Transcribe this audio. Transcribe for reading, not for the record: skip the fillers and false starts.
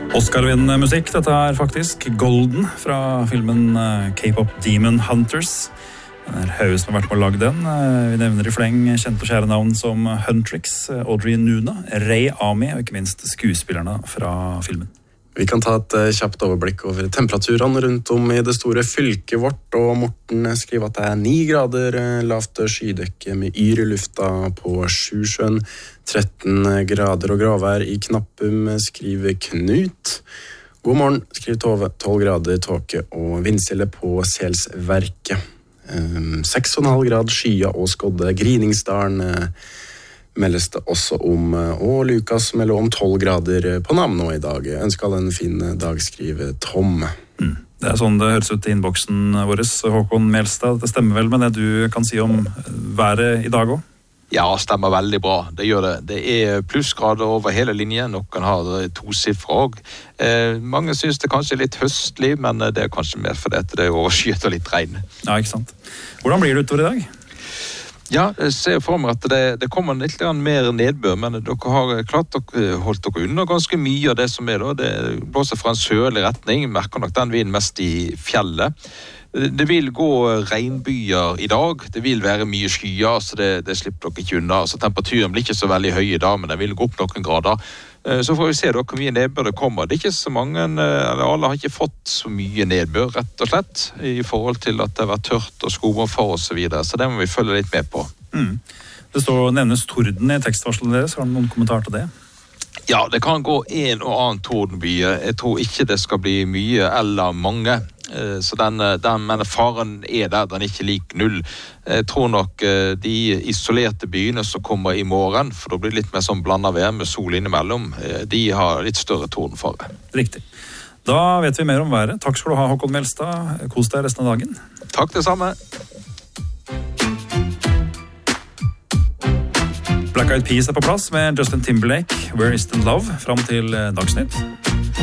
Oscar-vinnende musikk, dette faktisk Golden fra filmen K-pop Demon Hunters. Det Høye som har vært med å lage den. Vi nevner I fleng kjente og kjære navn som Huntrix, Audrey Nuna, Ray Ami og ikke minst skuespillerne fra filmen. Vi kan ta et kjapt overblikk over temperaturene rundt om I det store fylket vårt, og Morten skriver at det 9 grader lavt skydekke med yr I lufta på Sjusjøen, 13 grader og gråvær I Knappum, skriver Knut. God morgen, skriver Tove, 12 grader tåke og vindstille på Selsverket. 6,5 grad skya og skodde Griningsdalen meldes det også om, og Lukas melder om 12 grader på Namno I dag. Ønsker alle en fin dag, skriver Tom. Det sånn det høres ut I innboksen vår, Håkon Melstad. Det stemmer vel med det du kan si om været I dag også? Ja, stemmer veldig bra. Det gjør det. Det plussgrader over hele linjen. Noen har 2 siffre også. Mange synes det kanskje litt høstlig, men det kanskje mer fordi det overskyet og litt regn. Ja, ikke sant. Hvordan blir det utover I dag? Ja, jeg ser for meg at det kommer litt mer nedbør, men dere har klart å holde dere unna ganske mye av det som da. Det blåser fra en sørlig retning, merker nok den vinden mest I fjellet. Det vil gå regnbyer I dag, det vil være mye skyer, så det slipper dere ikke unna. Så temperaturen blir ikke så veldig høy I dag, men den vil gå opp noen grader. Så får vi se da hvor mye nedbør det kommer. Det ikke så mange, eller alle har ikke fått så mye nedbør, rett og slett, I forhold til at det har vært tørt og skummerfar og så videre. Så det må vi følge litt med på. Det nevnes torden I tekstvarselen deres. Har du noen kommentar til det? Ja, det kan gå en og annen tordenbye. Jeg tror ikke det skal bli mye eller mange. Så men faren der, den ikke lik null. Jeg tror nok de isolerte byene som kommer I morgen, for da blir det litt mer sånn blandet vær med sol innimellom, de har litt større tordenfare. Riktig. Da vet vi mer om været. Takk skal du ha, Håkon Melstad. Kos deg resten av dagen. Takk det samme. Black Eyed Peas på plass med Justin Timberlake, Where is the Love, frem til Dagsnytt.